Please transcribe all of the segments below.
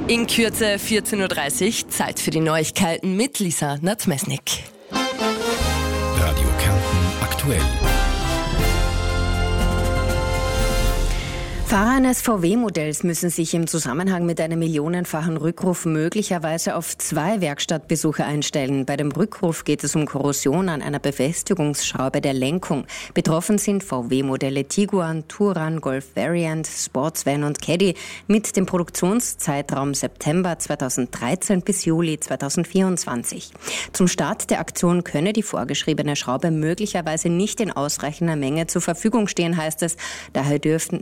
In Kürze 14.30 Uhr, Zeit für die Neuigkeiten mit Lisa Nadmesnik. Radio Kärnten aktuell. Fahrer eines VW-Modells müssen sich im Zusammenhang mit einem millionenfachen Rückruf möglicherweise auf 2 Werkstattbesuche einstellen. Bei dem Rückruf geht es um Korrosion an einer Befestigungsschraube der Lenkung. Betroffen sind VW-Modelle Tiguan, Touran, Golf Variant, Sportsvan und Caddy mit dem Produktionszeitraum September 2013 bis Juli 2024. Zum Start der Aktion könne die vorgeschriebene Schraube möglicherweise nicht in ausreichender Menge zur Verfügung stehen, heißt es. Daher dürfte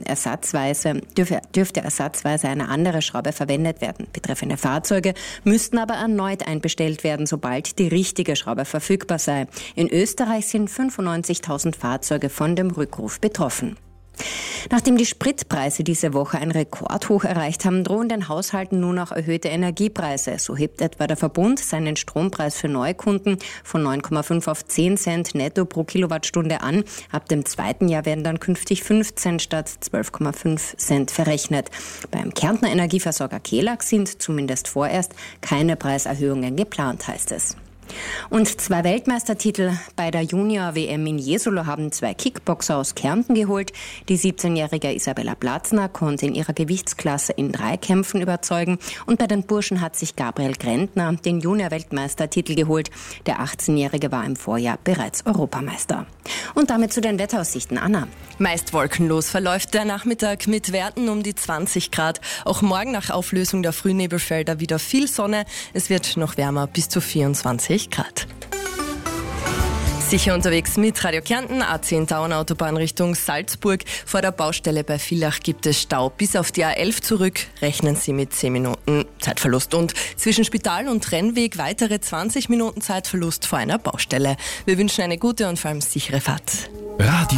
ersatzweise eine andere Schraube verwendet werden. Betreffende Fahrzeuge müssten aber erneut einbestellt werden, sobald die richtige Schraube verfügbar sei. In Österreich sind 95.000 Fahrzeuge von dem Rückruf betroffen. Nachdem die Spritpreise diese Woche ein Rekordhoch erreicht haben, drohen den Haushalten nun auch erhöhte Energiepreise. So hebt etwa der Verbund seinen Strompreis für Neukunden von 9,5 auf 10 Cent netto pro Kilowattstunde an. Ab dem zweiten Jahr werden dann künftig 5 Cent statt 12,5 Cent verrechnet. Beim Kärntner Energieversorger Kelag sind zumindest vorerst keine Preiserhöhungen geplant, heißt es. Und 2 Weltmeistertitel bei der Junior-WM in Jesolo haben 2 Kickboxer aus Kärnten geholt. Die 17-jährige Isabella Platzner konnte in ihrer Gewichtsklasse in 3 Kämpfen überzeugen. Und bei den Burschen hat sich Gabriel Grentner den Junior-Weltmeistertitel geholt. Der 18-jährige war im Vorjahr bereits Europameister. Und damit zu den Wetteraussichten. Anna. Meist wolkenlos verläuft der Nachmittag mit Werten um die 20 Grad. Auch morgen nach Auflösung der Frühnebelfelder wieder viel Sonne. Es wird noch wärmer, bis zu 24 Grad. Sicher unterwegs mit Radio Kärnten, A10 Tauern-Autobahn Richtung Salzburg. Vor der Baustelle bei Villach gibt es Stau bis auf die A11 zurück. Rechnen Sie mit 10 Minuten Zeitverlust. Und zwischen Spital und Rennweg weitere 20 Minuten Zeitverlust vor einer Baustelle. Wir wünschen eine gute und vor allem sichere Fahrt. Radio